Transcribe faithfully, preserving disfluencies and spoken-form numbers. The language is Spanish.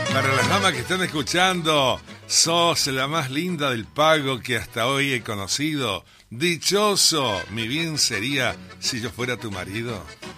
Para las damas que están escuchando, sos la más linda del pago que hasta hoy he conocido. Dichoso, mi bien sería si yo fuera tu marido.